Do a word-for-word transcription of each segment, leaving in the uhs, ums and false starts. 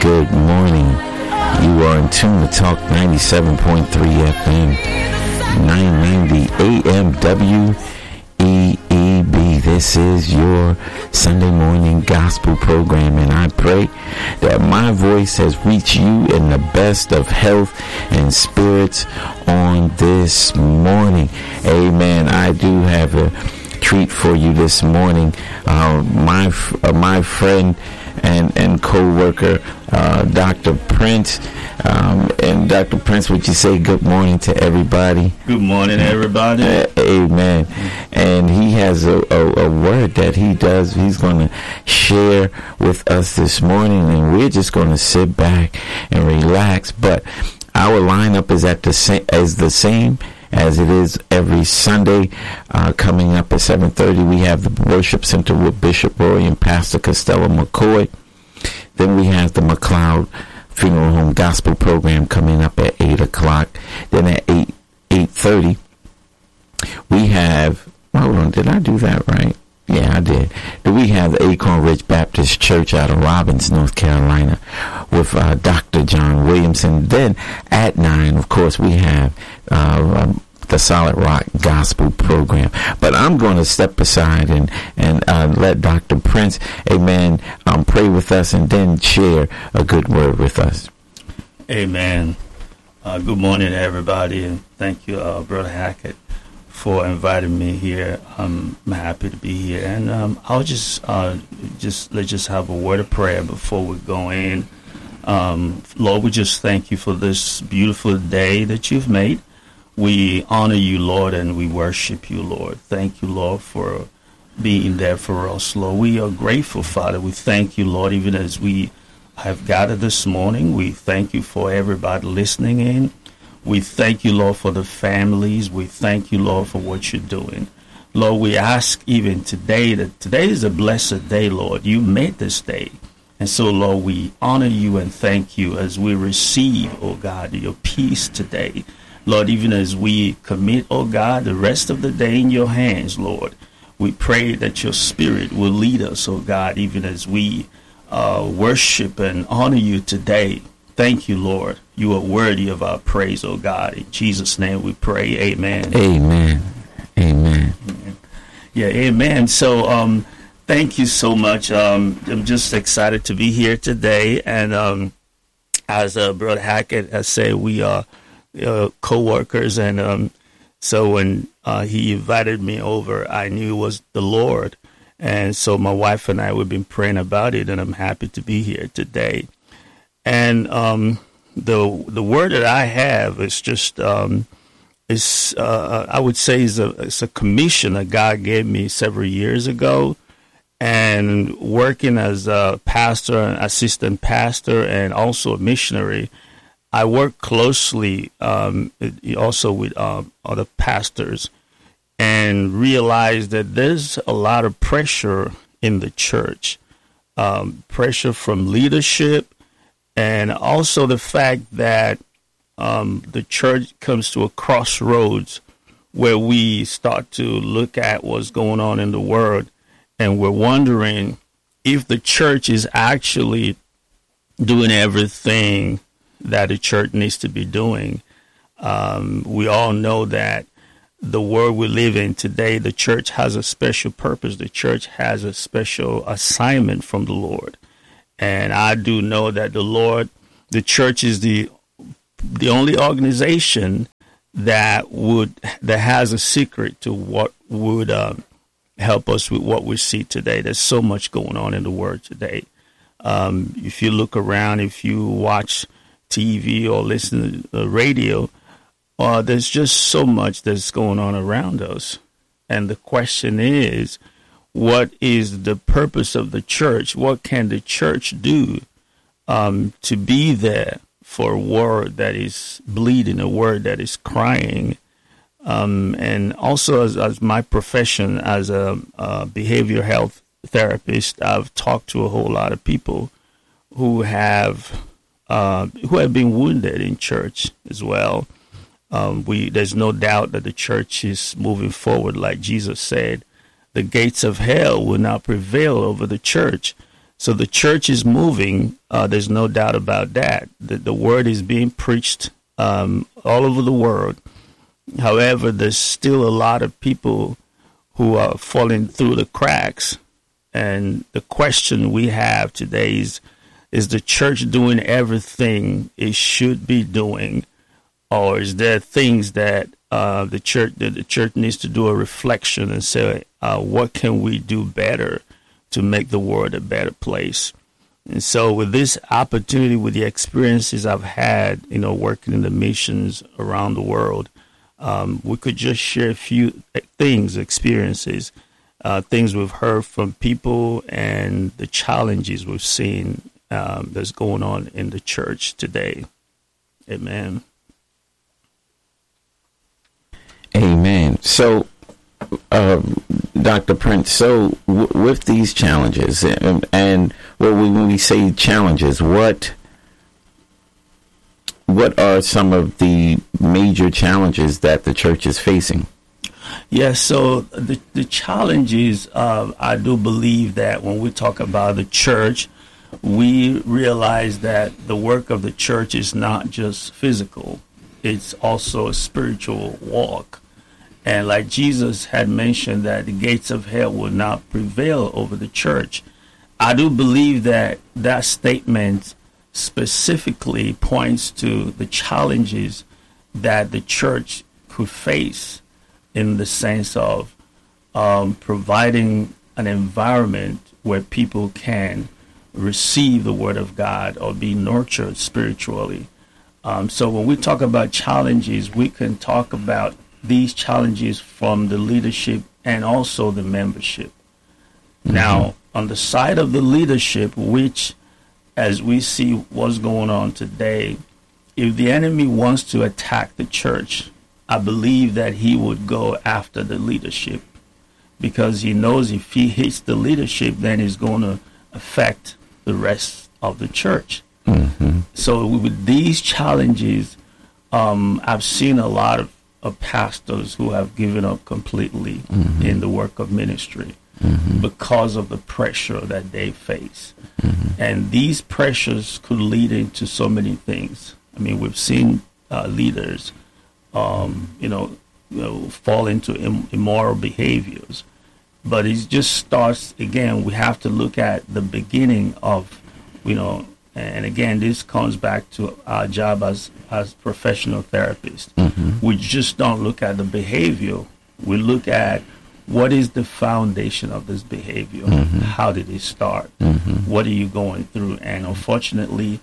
good morning. You are in tune to Talk ninety-seven point three F M, nine ninety A M W E E B. This is your Sunday morning gospel program, and I pray that my voice has reached you in the best of health and spirits on this morning. Amen. I do have a treat for you this morning. Uh, my uh, my friend and and co-worker, uh, Doctor Prince. Um, and Doctor Prince, would you say good morning to everybody? Good morning, everybody. Uh, amen. And he has a, a, a word that he does. He's going to share with us this morning, and we're just going to sit back and relax. But our lineup is at the same as the same as it is every Sunday. Uh, coming up at seven thirty, we have the Worship Center with Bishop Roy and Pastor Costello McCoy. Then we have the McLeod Funeral Home Gospel Program coming up at eight o'clock. Then at eight, eight thirty, we have, hold on, did I do that right? Yeah, I did. Then we have the Acorn Ridge Baptist Church out of Robbins, North Carolina, with uh, Doctor John Williamson. Then at nine, of course, we have uh, um, the Solid Rock Gospel Program. But I'm going to step aside and, and uh, let Doctor Prince, amen, um, pray with us and then share a good word with us. Amen. Uh, good morning, everybody, and thank you, uh, Brother Hackett, for inviting me here. I'm happy to be here, and um, I'll just uh, just let's just have a word of prayer before we go in. Um, Lord, we just thank you for this beautiful day that you've made. We honor you, Lord, and we worship you, Lord. Thank you, Lord, for being there for us, Lord. We are grateful, Father. We thank you, Lord, even as we have gathered this morning. We thank you for everybody listening in. We thank you, Lord, for the families. We thank you, Lord, for what you're doing. Lord, we ask even today that today is a blessed day, Lord. You made this day. And so, Lord, we honor you and thank you as we receive, oh God, your peace today. Lord, even as we commit, oh God, the rest of the day in your hands, Lord, we pray that your spirit will lead us, oh God, even as we uh, worship and honor you today. Thank you, Lord. You are worthy of our praise, oh God. In Jesus' name we pray. Amen. Amen. Amen. Amen. Yeah, amen. So um, thank you so much. Um, I'm just excited to be here today. And um, as uh, Brother Hackett has said, we are Uh, co-workers, and um, so when uh, he invited me over, I knew it was the Lord, and so my wife and I, we've been praying about it, and I'm happy to be here today. And um, the the word that I have is just um, is uh, I would say is a it's a commission that God gave me several years ago, and working as a pastor, an assistant pastor, and also a missionary. I work closely um, also with um, other pastors and realize that there's a lot of pressure in the church, um, pressure from leadership, and also the fact that um, the church comes to a crossroads where we start to look at what's going on in the world, and we're wondering if the church is actually doing everything that the church needs to be doing. Um, we all know that the world we live in today, the church has a special purpose. The church has a special assignment from the Lord. And I do know that the Lord, the church is the the only organization that would that has a secret to what would uh, help us with what we see today. There's so much going on in the world today. Um, if you look around, if you watch T V or listen to the radio, uh, there's just so much that's going on around us. And the question is, what is the purpose of the church? What can the church do um, to be there for a world that is bleeding, a world that is crying? Um, and also as, as my profession as a, a behavioral health therapist, I've talked to a whole lot of people who have Uh, who have been wounded in church as well. Um, we there's no doubt that the church is moving forward, like Jesus said. The gates of hell will not prevail over the church. So the church is moving. Uh, there's no doubt about that. The, the word is being preached um, all over the world. However, there's still a lot of people who are falling through the cracks. And the question we have today is, is the church doing everything it should be doing? Or is there things that uh, the church that the church needs to do a reflection and say, uh, what can we do better to make the world a better place? And so with this opportunity, with the experiences I've had, you know, working in the missions around the world, um, we could just share a few things, experiences, uh, things we've heard from people and the challenges we've seen um, that's going on in the church today. Amen. Amen. So, uh, Doctor Prince, so w- with these challenges, and, and well, when we say challenges, what what are some of the major challenges that the church is facing? Yes, so the the challenges, uh, I do believe that when we talk about the church, we realize that the work of the church is not just physical, it's also a spiritual walk. And like Jesus had mentioned that the gates of hell will not prevail over the church, I do believe that that statement specifically points to the challenges that the church could face in the sense of um, providing an environment where people can receive the word of God or be nurtured spiritually. Um, so when we talk about challenges, we can talk about these challenges from the leadership and also the membership. Mm-hmm. Now, on the side of the leadership, which, as we see what's going on today, if the enemy wants to attack the church, I believe that he would go after the leadership, because he knows if he hits the leadership, then it's going to affect the rest of the church. Mm-hmm. So with these challenges, um, I've seen a lot of, of pastors who have given up completely mm-hmm. in the work of ministry mm-hmm. because of the pressure that they face. Mm-hmm. And these pressures could lead into so many things. I mean, we've seen uh, leaders, um, you know, you know, fall into Im- immoral behaviors. But it just starts, again, we have to look at the beginning of, you know, and again, this comes back to our job as, as professional therapists. Mm-hmm. We just don't look at the behavior. We look at what is the foundation of this behavior? Mm-hmm. How did it start? Mm-hmm. What are you going through? And unfortunately,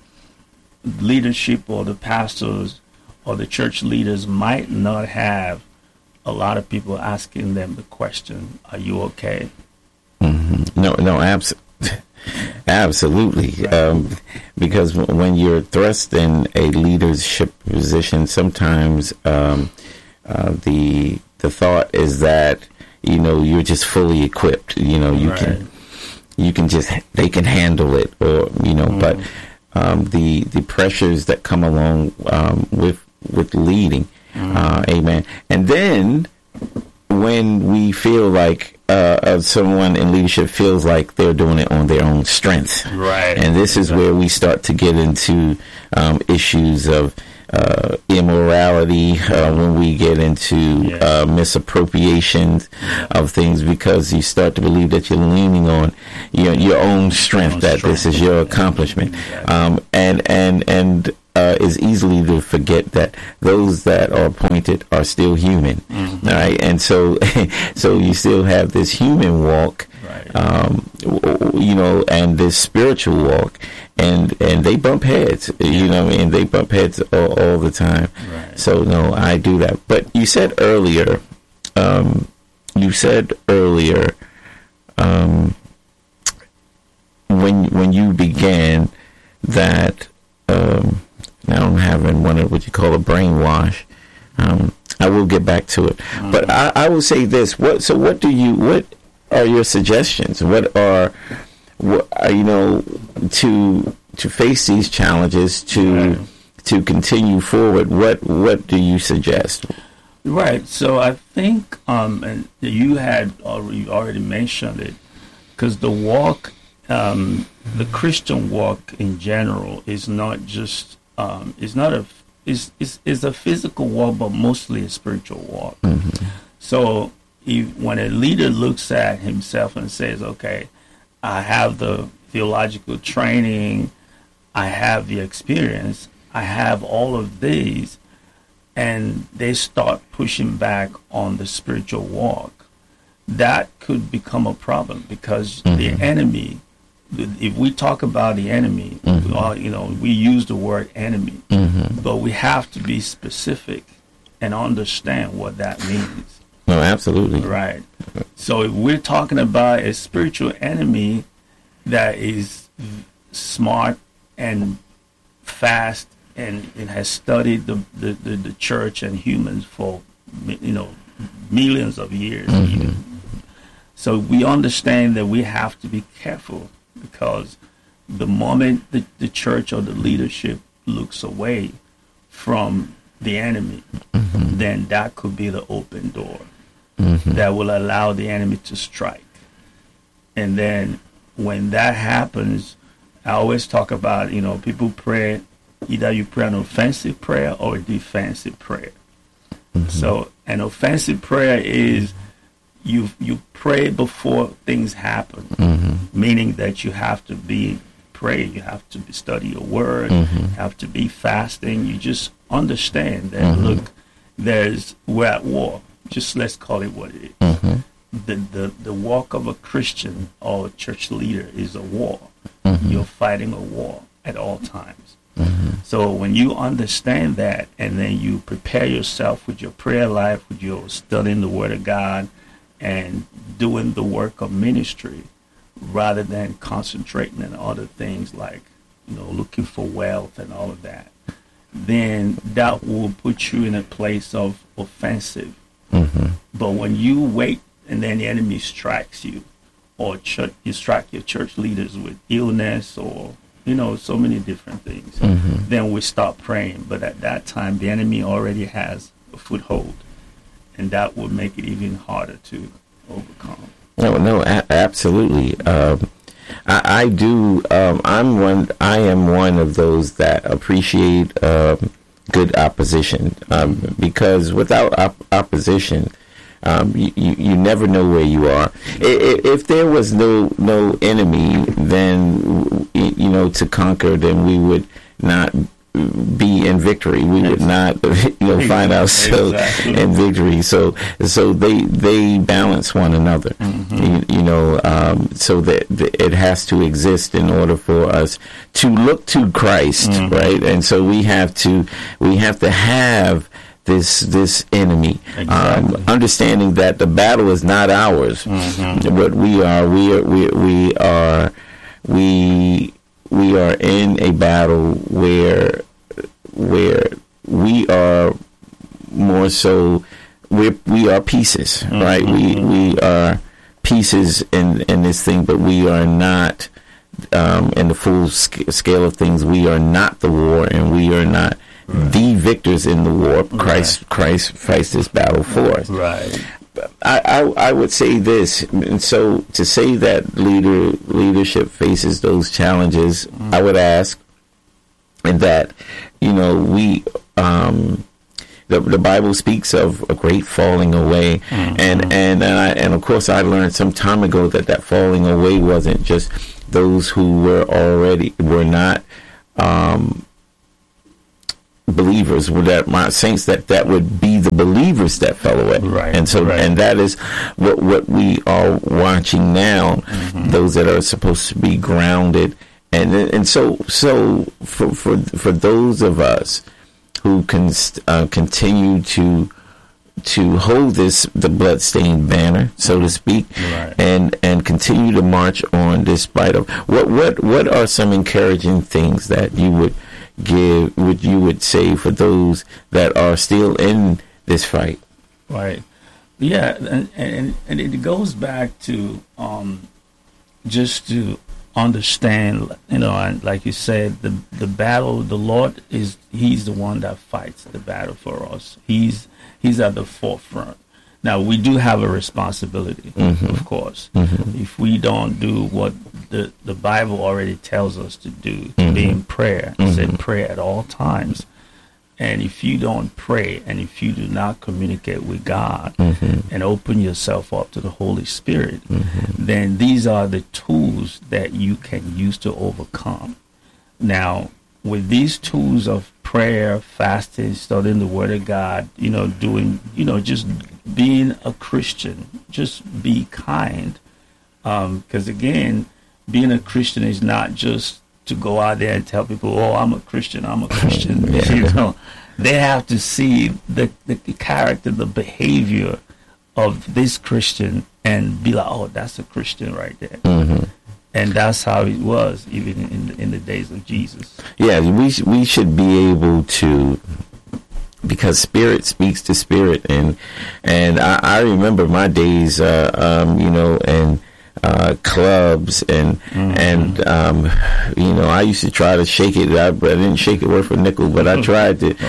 leadership or the pastors or the church leaders might not have a lot of people asking them the question, are you okay? Mm-hmm. No, no, absolutely. Absolutely. Right. Um, because when you're thrust in a leadership position, sometimes um, uh, the the thought is that, you know, you're just fully equipped. You know, you right. can you can just they can handle it, or you know. Mm. But um, the the pressures that come along um, with with leading, mm. uh, amen. And then when we feel like uh, uh, someone in leadership feels like they're doing it on their own strength, right? And this is exactly. where we start to get into um, issues of uh, immorality, uh, when we get into yeah. uh, misappropriation yeah. of things, because you start to believe that you're leaning on your your own strength, own that strength. This is your accomplishment, yeah. um, and and and. Uh, is easily to forget that those that are appointed are still human, mm-hmm. all right? And so, so you still have this human walk, right. um, you know, and this spiritual walk, and and they bump heads, yeah. you know, and they bump heads all, all the time. Right. So no, I do that. But you said earlier, um, you said earlier, um, when when you began that. Um, Now I'm having one of what you call a brainwash. Um, I will get back to it, mm-hmm. but I, I will say this: what? So, what do you? What are your suggestions? What are, what are, you know, to to face these challenges, to right. to continue forward? What What do you suggest? Right. So I think, um, and you had already already mentioned it, because the walk. Um, the Christian walk in general is not just um, is not a is is is a physical walk, but mostly a spiritual walk. Mm-hmm. So if, when a leader looks at himself and says, "Okay, I have the theological training, I have the experience, I have all of these," and they start pushing back on the spiritual walk, that could become a problem because mm-hmm. the enemy, if we talk about the enemy, mm-hmm. uh, you know, we use the word enemy, mm-hmm. but we have to be specific and understand what that means. No, absolutely. Right. So if we're talking about a spiritual enemy that is smart and fast and, and has studied the, the, the, the church and humans for, you know, millions of years. Mm-hmm. So we understand that we have to be careful, because the moment the, the church or the leadership looks away from the enemy, mm-hmm. then that could be the open door mm-hmm. that will allow the enemy to strike. And then when that happens, I always talk about, you know, people pray, either you pray an offensive prayer or a defensive prayer. Mm-hmm. So an offensive prayer is you you pray before things happen, mm-hmm. meaning that you have to be pray, you have to be, study your word, mm-hmm. you have to be fasting. You just understand that, mm-hmm. look, there's we're at war. Just let's call it what it is. Mm-hmm. The, the the walk of a Christian or a church leader is a war. Mm-hmm. You're fighting a war at all times. Mm-hmm. So when you understand that, and then you prepare yourself with your prayer life, with your studying the Word of God, and doing the work of ministry, rather than concentrating on other things like, you know, looking for wealth and all of that, then that will put you in a place of offensive. Mm-hmm. But when you wait and then the enemy strikes you, or ch- you strike your church leaders with illness, or, you know, so many different things, mm-hmm. then we stop praying. But at that time, the enemy already has a foothold, and that would make it even harder to overcome. No, no, a- absolutely. Um, I, I do. Um, I'm one. I am one of those that appreciate um, good opposition, um, because without op- opposition, um, you, you you never know where you are. If, if there was no no enemy, then, you know, to conquer, then we would not be in victory. We would not, you know, find ourselves exactly. in victory. So, so they they balance one another. Mm-hmm. You, you know, um, so that, that it has to exist in order for us to look to Christ, mm-hmm. right? And so we have to we have to have this this enemy, exactly. um, understanding that the battle is not ours. Mm-hmm. But we are we are we we are we. We are in a battle where where we are more so we we are pieces, mm-hmm. right? We we are pieces in in this thing, but we are not um, in the full sc- scale of things. We are not the war, and we are not right. the victors in the war. Christ right. Christ fights this battle for us. Right. I, I I would say this, and so to say that leader leadership faces those challenges, mm-hmm. I would ask, and that, you know, we um, the the Bible speaks of a great falling away, mm-hmm. and and and, I, and of course I learned some time ago that that falling away wasn't just those who were already were not. Um, believers, were that my saints, that that would be the believers that fell away, right? And so, right. and that is what what we are watching now. Mm-hmm. Those that are supposed to be grounded, and and so so for for for those of us who can uh, continue to to hold this the bloodstained banner, so to speak, right. and and continue to march on despite of what what what are some encouraging things that you would give, what you would say for those that are still in this fight? Right. Yeah, and and, and it goes back to um, just to understand, you know, and like you said, the the battle, the Lord is He's the one that fights the battle for us. He's He's at the forefront. Now, we do have a responsibility, mm-hmm. of course. Mm-hmm. If we don't do what the, the Bible already tells us to do, to Mm-hmm. be in prayer. It Mhm. said pray at all times. And if you don't pray and if you do not communicate with God Mhm. and open yourself up to the Holy Spirit, Mhm. then these are the tools that you can use to overcome. Now, with these tools of prayer, fasting, studying the Word of God, you know, doing, you know, just being a Christian, just be kind. Because again, being a Christian is not just to go out there and tell people, "Oh, I'm a Christian, I'm a Christian." Yeah. You know, they have to see the, the character, the behavior of this Christian, and be like, "Oh, that's a Christian right there." Mhm. And that's how it was, even in the, in the days of Jesus. Yeah, we sh- we should be able to, because spirit speaks to spirit, and and I, I remember my days, uh, um, you know, and uh, clubs and Mhm. and um, you know, I used to try to shake it. I, I didn't shake it worth a nickel, but I tried to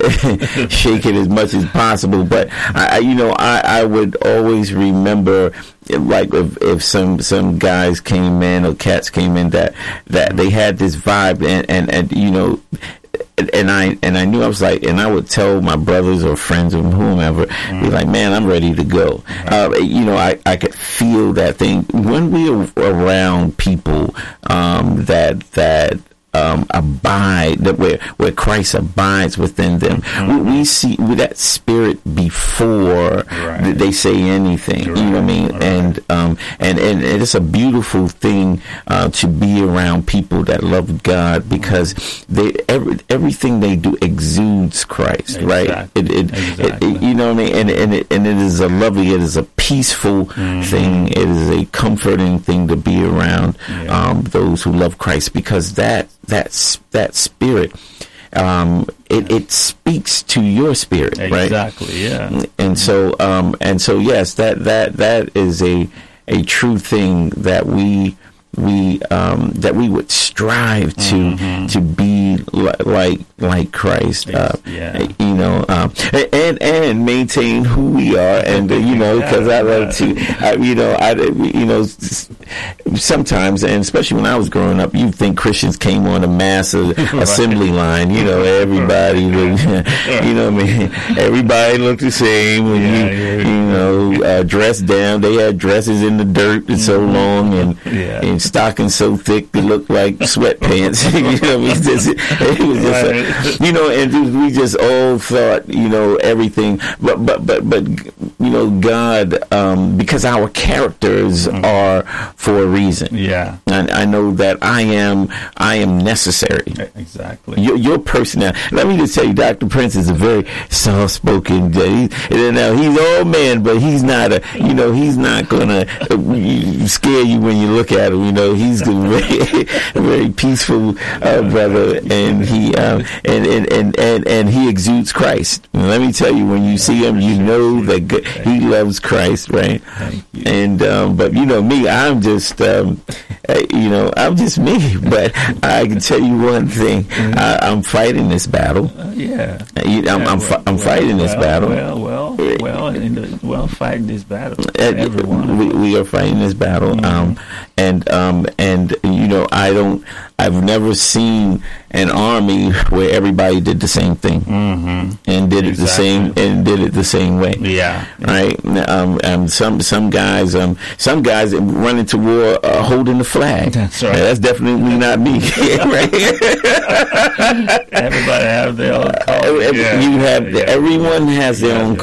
shake it as much as possible. But I, I- you know, I, I would always remember, like if, if some some guys came in or cats came in that that they had this vibe, and and, and you know. And I and I knew I was like, and I would tell my brothers or friends or whomever, Mm-hmm. be like, man, I'm ready to go. Uh, you know, I, I could feel that thing when we are around people um, that that. Um, abide that where where Christ abides within them. Mm-hmm. We, we see with that spirit before Right. th- they say anything. You know what I mean? Right. And um and, and it's a beautiful thing uh, to be around people that love God, because they every, everything they do exudes Christ, right? Exactly. It, it, Exactly. it, it you know what I mean? And and it, and it is a lovely, it is a peaceful Mm-hmm. thing. It is a comforting thing to be around Yeah. um, those who love Christ, because that that s- that spirit, um, it, it speaks to your spirit, right? Exactly. Yeah. And so, um, and so, yes, that that that is a a true thing that we we um, that we would strive to Mhm. to be li- like like Christ, uh, Yeah. you know, um, and and maintain who we are, and uh, you know, because I love to, I, you know, I you know, s- sometimes, and especially when I was growing up, you think Christians came on a mass uh, assembly line, you know, everybody, would, you know, what I mean, everybody looked the same, and Yeah, you, yeah. you know, uh, dressed down. They had dresses in the dirt and so long, and Yeah. and stockings so thick they looked like sweatpants. You know, what I mean? Just, it was just, a- Right. you know, and just- we just all thought, you know, everything, but but but but you know, God, um, because our characters are for a reason. Yeah. And I know that I am I am necessary. Exactly. Your, your personality. Let me just tell you, Doctor Prince is a very soft-spoken. He, you know, he's old man, but he's not a. You know, he's not gonna uh, scare you when you look at him. You know, he's a very, very peaceful uh, brother, and he um, and, and, and, and and he exudes Christ. And let me tell you, when you see him, you know that g- he loves Christ, right? Thank you. And um, but you know me, I'm just um, uh, you know I'm just me. But I can tell you one thing: I, I'm fighting this battle. Uh, yeah. Uh, you- I'm, Yeah, I'm, fi- I'm well, fighting this well, battle. Well, well, well, in the, well, fighting this battle. Uh, Everyone. we, we are fighting this battle, um, and um, and you know, I don't. I've never seen an army where everybody did the same thing Mm-hmm. and did it the same Exactly. and did it the same way. Yeah. Right. Um, um, some some guys um, some guys run into war uh, holding the flag. That's right. Uh, that's definitely not me. Right. Everybody have their own color. Every- Yeah. You have Yeah. everyone has their Yeah, own yeah.